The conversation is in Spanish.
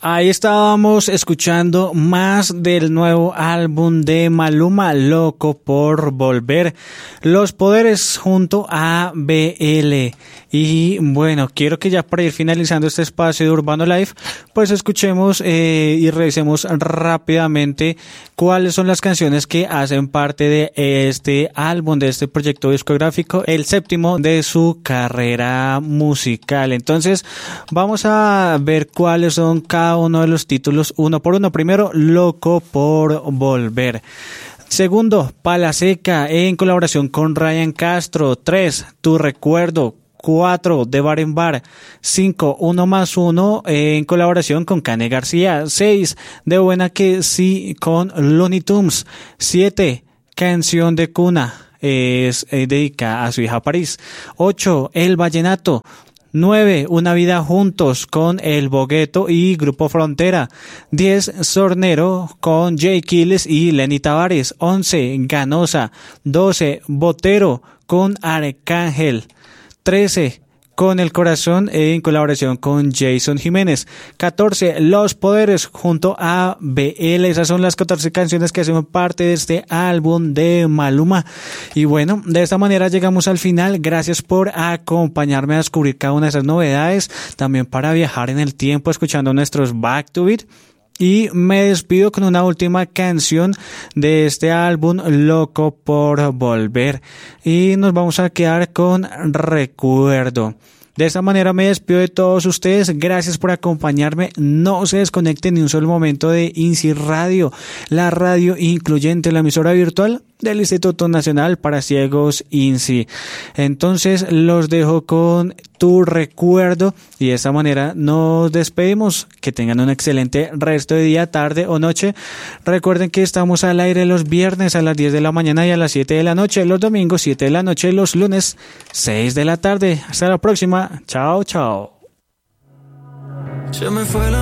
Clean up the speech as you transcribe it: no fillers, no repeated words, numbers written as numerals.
Ahí estábamos escuchando más del nuevo álbum de Maluma, Loco por Volver, Los Poderes junto a BL. Y bueno, quiero que ya para ir finalizando este espacio de Urbano Live, pues escuchemos y revisemos rápidamente cuáles son las canciones que hacen parte de este álbum, de este proyecto discográfico, el séptimo de su carrera musical. Entonces, vamos a ver cuáles son cada uno de los títulos uno por uno. Primero, Loco por Volver. Segundo, Pala Seca en colaboración con Ryan Castro. 3, Tu Recuerdo. 4, De Bar en Bar. 5, Uno más Uno en colaboración con Kane García. 6, De Buena que sí con Looney Tunes. 7, Canción de Cuna, es dedicada a su hija París. 8, El Vallenato. 9, Una Vida Juntos con El Bogueto y Grupo Frontera. 10, Sornero con Jay Quiles y Lenny Tavares. 11, Ganosa. 12, Botero con Arcángel. 13, Con el Corazón en colaboración con Jason Jiménez. 14, Los Poderes junto a BL. Esas son las 14 canciones que hacen parte de este álbum de Maluma. Y bueno, de esta manera llegamos al final. Gracias por acompañarme a descubrir cada una de esas novedades. También para viajar en el tiempo escuchando nuestros Back to Beat. Y me despido con una última canción de este álbum, Loco por Volver. Y nos vamos a quedar con Recuerdo. De esta manera me despido de todos ustedes. Gracias por acompañarme. No se desconecten ni un solo momento de INSI Radio, la radio incluyente, la emisora virtual del Instituto Nacional para Ciegos INSI. Entonces los dejo con Tu Recuerdo y de esta manera nos despedimos. Que tengan un excelente resto de día, tarde o noche. Recuerden que estamos al aire los viernes a las 10 de la mañana y a las 7 de la noche, los domingos 7 de la noche, los lunes 6 de la tarde. Hasta la próxima. Chao, chao.